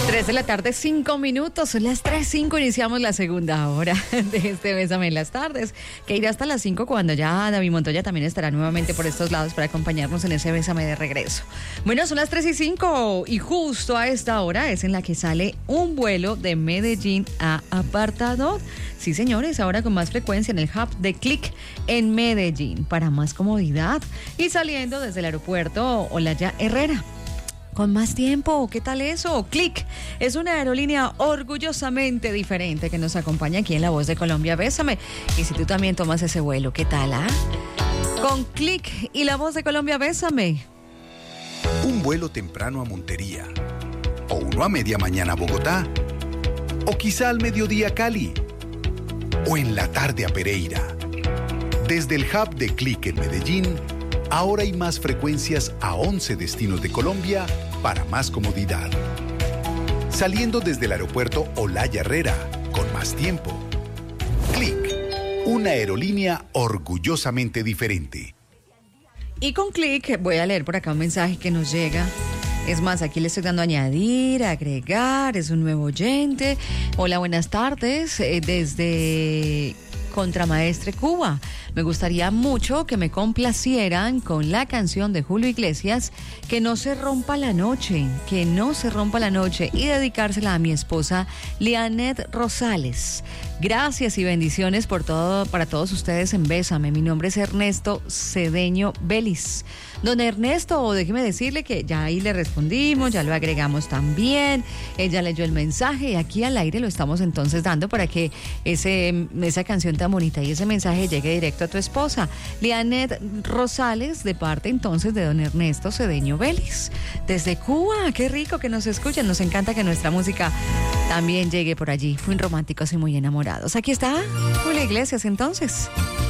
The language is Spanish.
3 de la tarde, 5 minutos, son las 3:05, iniciamos la segunda hora de este Bésame en las tardes, que irá hasta las 5 cuando ya David Montoya también estará nuevamente por estos lados para acompañarnos en ese Bésame de regreso. Bueno, son las 3:05 y justo a esta hora es en la que sale un vuelo de Medellín a Apartador. Sí, señores, ahora con más frecuencia en el hub de Click en Medellín, para más comodidad y saliendo desde el aeropuerto Olaya Herrera. Con más tiempo, ¿qué tal eso? Click es una aerolínea orgullosamente diferente que nos acompaña aquí en La Voz de Colombia. Bésame. Y si tú también tomas ese vuelo, ¿qué tal, Con Click y La Voz de Colombia, bésame. Un vuelo temprano a Montería, o uno a media mañana a Bogotá, o quizá al mediodía a Cali, o en la tarde a Pereira. Desde el hub de Click en Medellín, ahora hay más frecuencias a 11 destinos de Colombia para más comodidad. Saliendo desde el aeropuerto Olaya Herrera, con más tiempo. Click, una aerolínea orgullosamente diferente. Y con Click voy a leer por acá un mensaje que nos llega. Es más, aquí le estoy dando a añadir, agregar, es un nuevo oyente. Hola, buenas tardes, desde Contramaestre, Cuba. Me gustaría mucho que me complacieran con la canción de Julio Iglesias, Que no se rompa la noche, que no se rompa la noche, y dedicársela a mi esposa Lianet Rosales. Gracias y bendiciones por todo, para todos ustedes en Bésame. Mi nombre es Ernesto Cedeño Vélez. Don Ernesto, déjeme decirle que ya ahí le respondimos, ya lo agregamos también. Ella leyó el mensaje y aquí al aire lo estamos entonces dando para que esa canción tan bonita y ese mensaje llegue directo a tu esposa. Lianet Rosales, de parte entonces de don Ernesto Cedeño Vélez. Desde Cuba, qué rico que nos escuchen. Nos encanta que nuestra música también llegue por allí. Muy románticos y muy enamorados. Aquí está Julio Iglesias entonces.